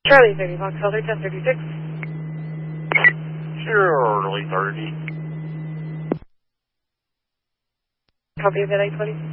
Charlie 30, Foxtrot 1036. Charlie 30. Copy of that 820.